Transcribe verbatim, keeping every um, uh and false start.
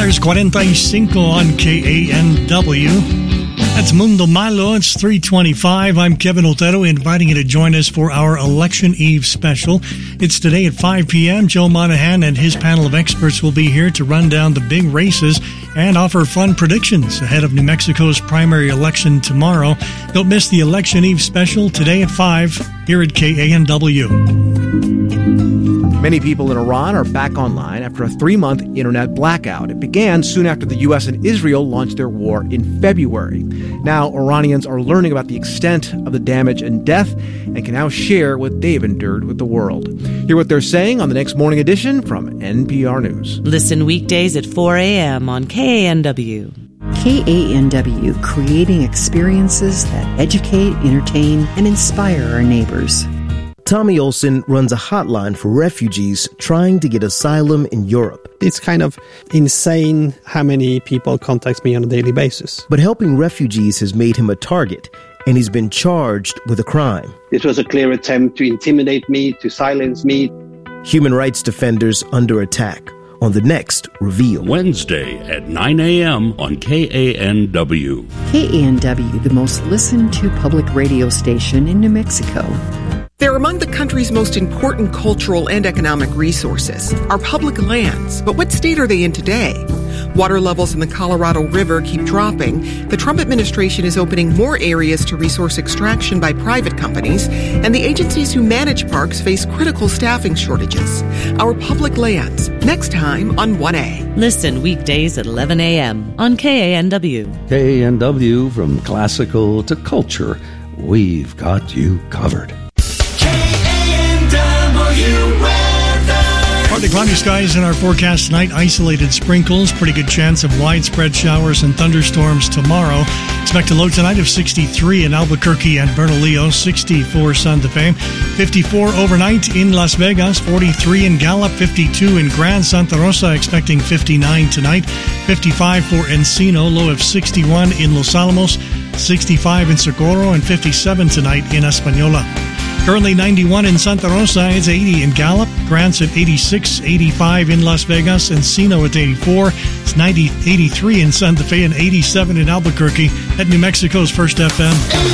There's forty-five on K A N W. That's Mundo Malo. It's three twenty-five. I'm Kevin Otero, inviting you to join us for our Election Eve special. It's today at five p.m. Joe Monahan and his panel of experts will be here to run down the big races and offer fun predictions ahead of New Mexico's primary election tomorrow. Don't miss the Election Eve special today at five here at K A N W. Many people in Iran are back online after a three-month internet blackout. It began soon after the U S and Israel launched their war in February. Now, Iranians are learning about the extent of the damage and death and can now share what they've endured with the world. Hear what they're saying on the next morning edition from N P R News. Listen weekdays at four a.m. on K A N W. K A N W, creating experiences that educate, entertain, and inspire our neighbors. Tommy Olson runs a hotline for refugees trying to get asylum in Europe. It's kind of insane how many people contact me on a daily basis. But helping refugees has made him a target, and he's been charged with a crime. This was a clear attempt to intimidate me, to silence me. Human rights defenders under attack on the next Reveal. Wednesday at nine a.m. on K A N W. K A N W, the most listened to public radio station in New Mexico. They're among the country's most important cultural and economic resources, our public lands. But what state are they in today? Water levels in the Colorado River keep dropping. The Trump administration is opening more areas to resource extraction by private companies, and the agencies who manage parks face critical staffing shortages. Our public lands, next time on one A. Listen weekdays at eleven a.m. on K A N W. K A N W, from classical to culture, we've got you covered. Partly cloudy skies in our forecast tonight. Isolated sprinkles. Pretty good chance of widespread showers and thunderstorms tomorrow. Expect a low tonight of sixty-three in Albuquerque and Bernalillo, sixty-four Santa Fe, fifty-four overnight in Las Vegas, forty-three in Gallup, fifty-two in Grand Santa Rosa, expecting fifty-nine tonight, fifty-five for Encino, low of sixty-one in Los Alamos, sixty-five in Socorro, and fifty-seven tonight in Española. Currently ninety-one in Santa Rosa, it's eighty in Gallup, Grant's at eighty-six, eighty-five in Las Vegas, Encino at eighty-four, it's ninety, eighty-three in Santa Fe, and eighty-seven in Albuquerque at New Mexico's First F M.